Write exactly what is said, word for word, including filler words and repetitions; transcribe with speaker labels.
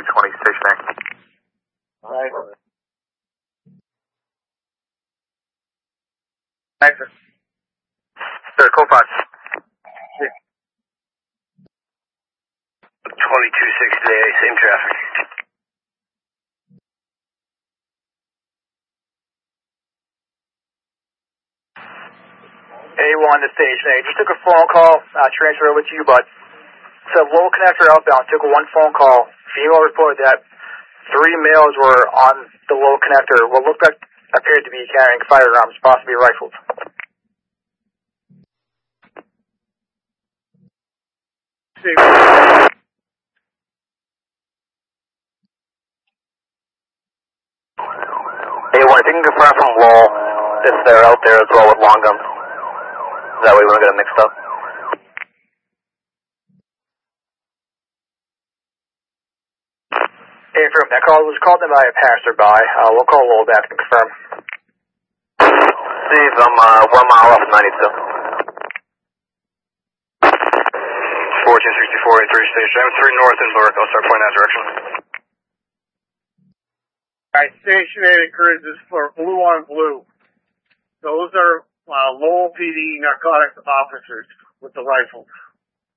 Speaker 1: twenty, stationary.
Speaker 2: Right. Right.
Speaker 1: Sir, code five.
Speaker 3: twenty-two sixty, same traffic.
Speaker 2: A one to station A. Just took a phone call, uh, transfer over to you, bud. It's a low connector outbound. Took one phone call. Female reported that three males were on the low connector. What looked like appeared to be carrying firearms, possibly rifles.
Speaker 3: A one, if you can confirm from Lowell if they're out there as well with long guns. That way we don't get them mixed up.
Speaker 2: Hey, from that call was called in by a passerby. Uh, we'll call Lowell back to confirm.
Speaker 3: Steve, I'm uh, one mile off ninety-two. fourteen sixty-four, A three station. I'm three north in Lurk. I'll start pointing that direction.
Speaker 4: Alright, stationary cruises for blue on blue. Those are uh, Lowell P D narcotics officers with the rifles.